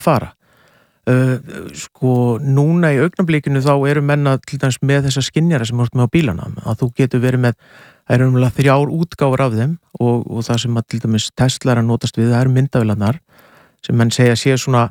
fara. Sko, núna í augnablikinu þá eru menna til dæmis með þessa skynjara sem með á bílana, að þú getur verið með, það eru umlega 3 útgáfur af þeim og það sem að til dæmis Tesla að notast við, það eru myndavélarnar sem menn segja sé svona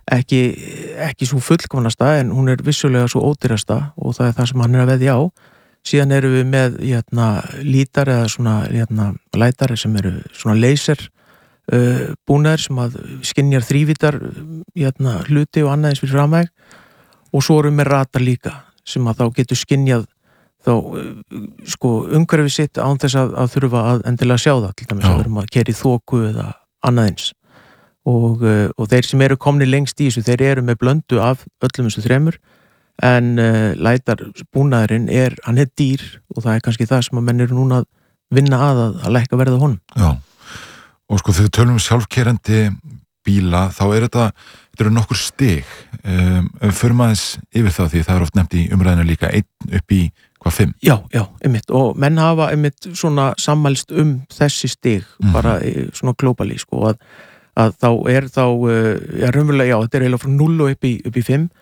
ekki svo fullkomnasta en hún vissulega svo ódýrasta og það það sem hann að veðja á. Síðan erum við með lítar eða svona lætar sem eru svona laser búnaðir sem að skynjar þrívítar hluti og annað eins fyrir framveg og svo erum við með radar líka sem að þá getur skynjað þá sko umhverfið sitt án þess að þurfa að endilega sjá það til dæmis að við erum að keyra í þoku eða annað eins og þeir sem eru komni lengst í þessu þeir eru með blöndu af öllum þessu 3 en lætar búnaðurinn hann dýr og það kannski það sem að menn eru núna að vinna að lækka verða honum. Já. Og sko þegar við tölum sjálfkeyrandi bíla þá þetta eru nokkur stig fyrir maður yfir það því það oft nefnt í umræðinu líka 1 upp í 5? Já, einmitt og menn hafa einmitt svona sammælst þessi stig bara svona globally sko að þá raunverulega þetta eiginlega frá 0 og upp í 5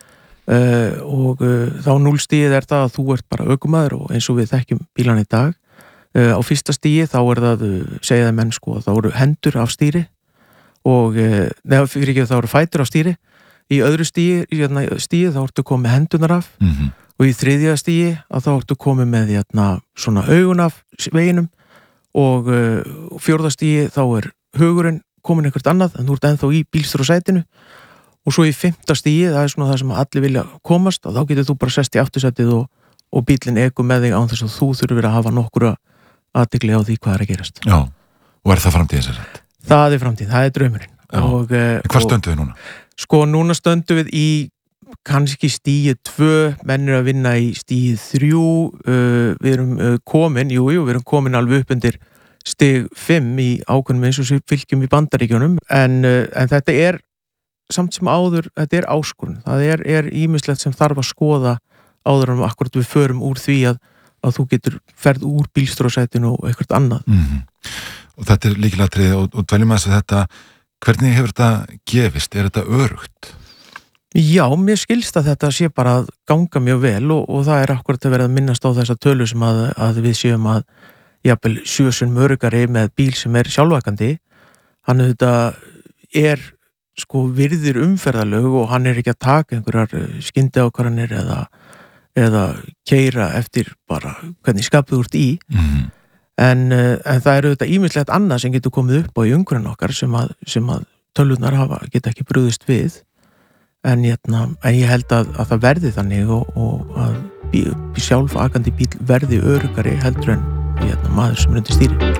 og þá 0 stigið það að þú ert bara ökumaður og eins og við þekkjum bílan í dag á fyrsta stigi þá það segja það menn sko þá eru hendur af stýri og þá eru fætur af stýri í öðru stigi þá ertu komið hendunar af og í 3. stigi að þá ertu komið með svona augun af veginum og 4. stigi þá hugurinn komin eitthvað annað en þú ert ennþá í bílstjórasætinu og svo í 5. stigi það svona það sem allir vilja komast og þá getur þú bara sest í aftursætið og bílinn ekur með þig án þess að þú þurfir að hafa nokkura athygli á því hvað að gerast. Já, og það framtíðin sér þetta? Það framtíð, það draumurinn. Hvað stöndum við núna? Sko, núna stöndum við í kannski stigi 2, menn að vinna í stigi 3, við erum komin, við erum komin alveg upp undir stig 5 í ákveðnum eins og fylgjum í Bandaríkjunum, en þetta samt sem áður, þetta áskorun. Það ýmislegt sem þarf að skoða áður en akkurat við förum úr því að þú getur ferð úr bílstjórasætinu og eitthvað annað. Og þetta líkilatriði og dveljum að þetta, hvernig hefur þetta gefist? Þetta örugt? Já, mér skilst að þetta sé bara að ganga mjög vel og það akkurat að vera að minnast á þessa tölu sem að við séum að jafnvel 7 sinnum öruggari með bíl sem sjálfakandi. Hann þetta sko virðir umferðarlög og hann ekki að taka einhverjar skyndiákvarðanir eða keyra eftir bara hvernig skapið úr í en það þetta ýmislegt annað sem getur komið upp á í umhverfinu okkar sem að tölvurnar geta ekki brugðist við en ég held að það verði þannig og að sjálfakandi bíl verði öruggari heldur en maður sem undir stýri.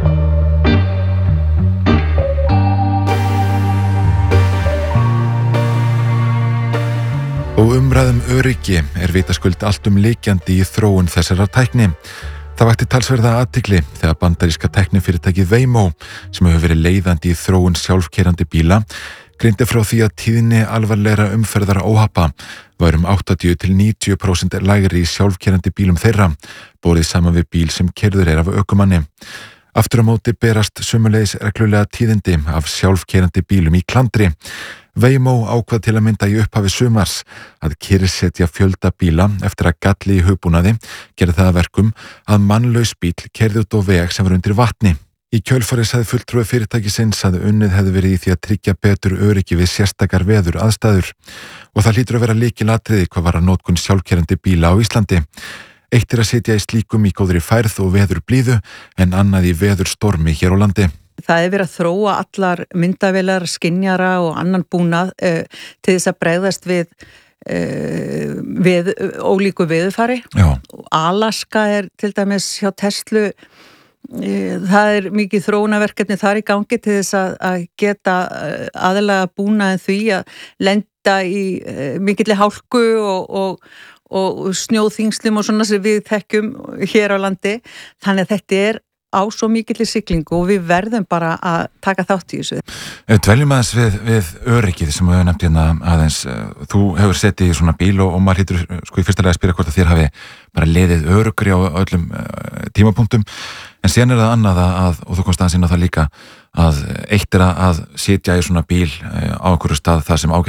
Og umræðum öryggi vitaskuld allt líkjandi í þróun þessarar tækni. Það vakti talsverða athygli þegar bandaríska tæknifyrirtækið Waymo, sem hefur verið leiðandi í þróun sjálfkeyrandi bíla, greindi frá því að tíðni alvarlegra umferðar óhappa var 80-90% lægri í sjálfkeyrandi bílum þeirra, borið saman við bíl sem keyrður af ökumanni. Aftur á móti berast sömuleiðis reglulega tíðindi af sjálfkeyrandi bílum í klandri. Waymo ákvað til að mynda í upphafi sumars að kyrrsetja fjölda bíla eftir að galli í hugbúnaði gerði það að verkum að mannlaus bíl keyrði út á veg sem var undir vatni. Í kjölfarið sagði fulltrúi fyrirtækisins að unnið hefði verið í því að tryggja betur öryggi við sérstakar veður aðstæður og það hlýtur að vera lykilatriði hvað varðar notkun sjálfkeyrandi bíla á Íslandi. Eitt að sitja í slíkum í góðri færð og veður blíðu en annað í veður stormi hér á landi. Það verið að þróa allar myndavélar, skynjara og annan búnað til þess að bregðast við ólíku veðurfari. Já. Alaska til dæmis hjá Tesla, það mikið þróunarverkefni þar í gangi til þess að geta aðalega búnaðin því að lenda í mikilli hálku og snjóþingslum og svona sem við þekkjum hér á landi. Þannig að þetta á svo mikilli siglingu og við verðum bara að taka þátt í þessu. Dveljum aðeins við öryggið sem við höfum nefnt hérna aðeins. Þú hefur setið í svona bíl og maður hlýtur sko í fyrsta lagi að spyrja hvort að þér hafi bara liðið öruggri á öllum tímapunktum. En síðan það annað og þú komst aðeins inn á það líka, að eitt að sitja í svona bíl á einhverju stað þar sem ágætlega